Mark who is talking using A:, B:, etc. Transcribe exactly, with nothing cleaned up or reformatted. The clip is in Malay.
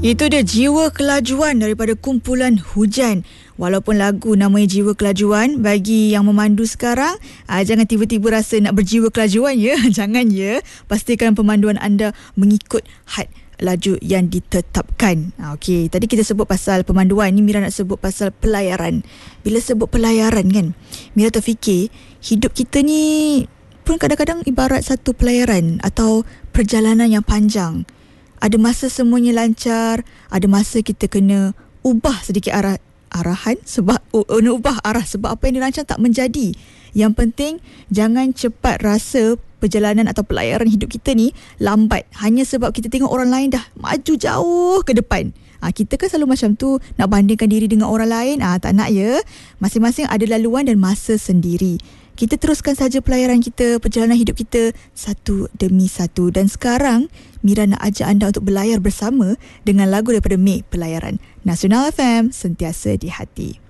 A: Itu dia Jiwa Kelajuan daripada kumpulan Hujan. Walaupun lagu namanya Jiwa Kelajuan, bagi yang memandu sekarang, aa, jangan tiba-tiba rasa nak berjiwa kelajuan ya. Jangan ya. Pastikan pemanduan anda mengikut had laju yang ditetapkan. Ha, Okey, tadi kita sebut pasal pemanduan. Ni Mira nak sebut pasal pelayaran. Bila sebut pelayaran kan, Mira terfikir hidup kita ni pun kadang-kadang ibarat satu pelayaran atau perjalanan yang panjang. Ada masa semuanya lancar, ada masa kita kena ubah sedikit arah arahan sebab uh, ubah arah sebab apa yang dirancang tak menjadi. Yang penting jangan cepat rasa perjalanan atau pelayaran hidup kita ni lambat hanya sebab kita tengok orang lain dah maju jauh ke depan. Ha, kita kan selalu macam tu, nak bandingkan diri dengan orang lain. Ah, tak nak ya. Masing-masing ada laluan dan masa sendiri. Kita teruskan saja pelayaran kita, perjalanan hidup kita satu demi satu. Dan sekarang Mira nak ajak anda untuk berlayar bersama dengan lagu daripada Meg, Pelayaran. Nasional F M, sentiasa di hati.